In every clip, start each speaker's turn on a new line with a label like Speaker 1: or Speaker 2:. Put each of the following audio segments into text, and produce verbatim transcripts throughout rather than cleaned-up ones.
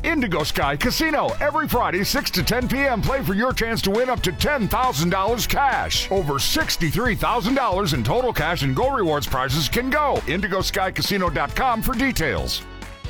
Speaker 1: Indigo Sky Casino. Every Friday, six to ten p.m. Play for your chance to win up to ten thousand dollars cash. Over sixty-three thousand dollars in total cash and Go Rewards prizes can go. indigo sky casino dot com for details.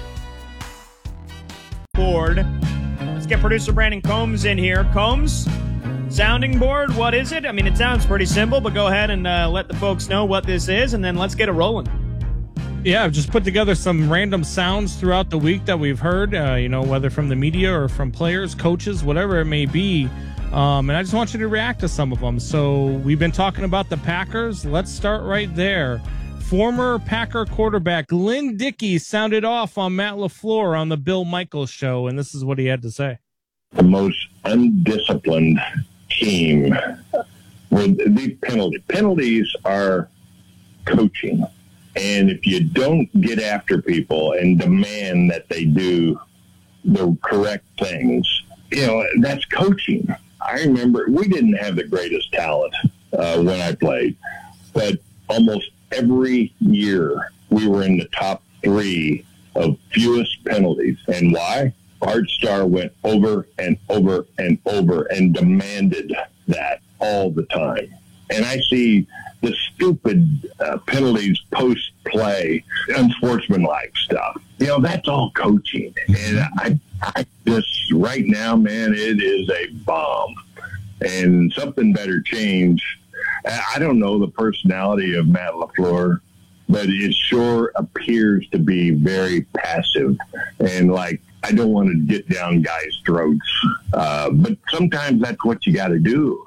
Speaker 2: Board. Let's get producer Brandon Combs in here. Combs, sounding board, what is it? I mean, it sounds pretty simple, but go ahead and uh, let the folks know what this is, and then let's get it rolling.
Speaker 3: Yeah, I've just put together some random sounds throughout the week that we've heard, uh, you know, whether from the media or from players, coaches, whatever it may be. Um, and I just want you to react to some of them. So we've been talking about the Packers. Let's start right there. Former Packer quarterback Lynn Dickey sounded off on Matt LaFleur on the Bill Michaels show, and this is what he had to say.
Speaker 4: The most undisciplined team with these penalties. Penalties are coaching. And if you don't get after people and demand that they do the correct things, you know, that's coaching. I remember we didn't have the greatest talent uh, when I played, but almost every year we were in the top three of fewest penalties. And why? Art Starr went over and over and over and demanded that all the time. And I see the stupid uh, penalties post-play, unsportsmanlike stuff. You know, that's all coaching. And I, I just, right now, man, it is a bomb. And something better change. I don't know the personality of Matt LaFleur, but it sure appears to be very passive. And, like, I don't want to get down guys' throats. Uh, but sometimes that's what you got to do.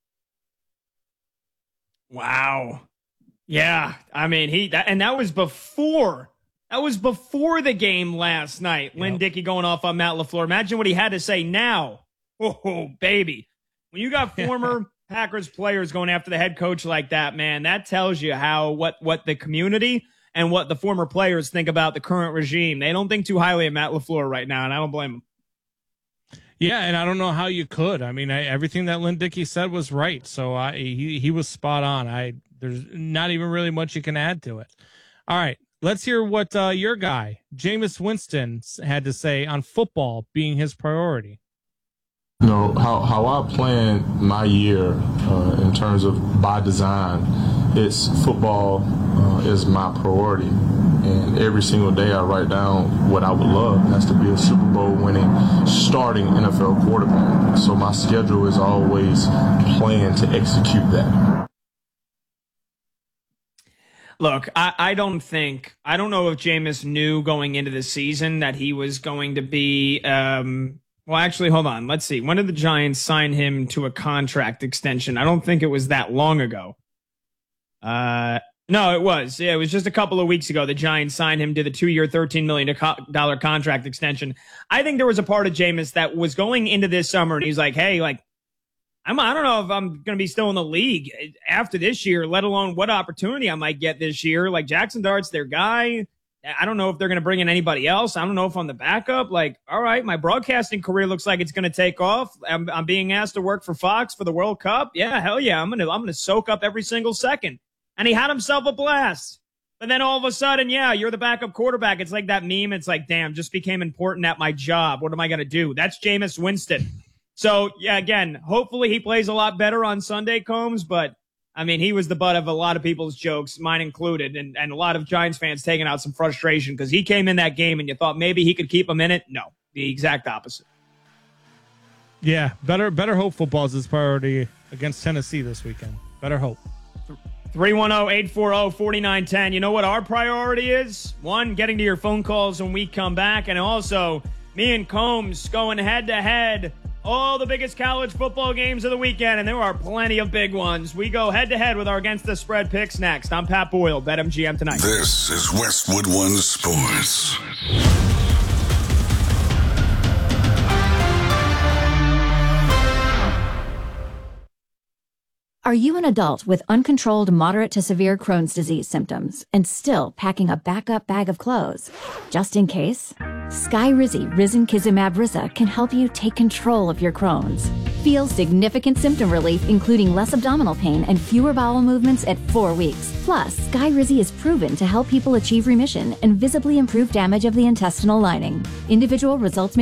Speaker 2: Wow. Yeah. I mean, he, that, and that was before, that was before the game last night. Yep. Lynn Dickey going off on Matt LaFleur. Imagine what he had to say now. Oh, baby. When you got former Packers players going after the head coach like that, man, that tells you how, what, what the community and what the former players think about the current regime. They don't think too highly of Matt LaFleur right now, and I don't blame them.
Speaker 3: Yeah, and I don't know how you could. I mean, I, everything that Lynn Dickey said was right, so I, he he was spot on. I there's not even really much you can add to it. All right, let's hear what uh, your guy, Jameis Winston, had to say on football being his priority.
Speaker 5: You know, how, how I plan my year uh, in terms of by design, it's football uh, is my priority. And every single day I write down what I would love. That's to be a Super Bowl winning starting N F L quarterback. So my schedule is always planned to execute that.
Speaker 2: Look, I, I don't think, I don't know if Jameis knew going into the season that he was going to be, um, well, actually, hold on. Let's see. When did the Giants sign him to a contract extension? I don't think it was that long ago. Uh, No, it was. Yeah, it was just a couple of weeks ago. The Giants signed him to the two-year, thirteen million dollars contract extension. I think there was a part of Jameis that was going into this summer, and he's like, hey, like, I'm, I don't know if I'm going to be still in the league after this year, let alone what opportunity I might get this year. Like, Jackson Dart's their guy. I don't know if they're going to bring in anybody else. I don't know if I'm the backup. Like, all right, my broadcasting career looks like it's going to take off. I'm, I'm being asked to work for Fox for the World Cup. Yeah, hell yeah. I'm going to I'm going to soak up every single second. And he had himself a blast. But then all of a sudden, yeah, you're the backup quarterback. It's like that meme. It's like, damn, just became important at my job. What am I going to do? That's Jameis Winston. So, yeah, again, hopefully he plays a lot better on Sunday, Combs. But, I mean, he was the butt of a lot of people's jokes, mine included. And, and a lot of Giants fans taking out some frustration because he came in that game and you thought maybe he could keep him in it. No, the exact opposite.
Speaker 3: Yeah, better, better hope football's his priority against Tennessee this weekend. Better hope.
Speaker 2: three one zero, eight four zero, four nine one zero. You know what our priority is? One, getting to your phone calls when we come back. And also, me and Combs going head-to-head all the biggest college football games of the weekend. And there are plenty of big ones. We go head-to-head with our Against the Spread picks next. I'm Pat Boyle, BetMGM tonight.
Speaker 6: This is Westwood One Sports.
Speaker 7: Are you an adult with uncontrolled moderate to severe Crohn's disease symptoms and still packing a backup bag of clothes? Just in case, Skyrizi Risankizumab Riza can help you take control of your Crohn's. Feel significant symptom relief, including less abdominal pain and fewer bowel movements at four weeks. Plus, Skyrizi is proven to help people achieve remission and visibly improve damage of the intestinal lining. Individual results may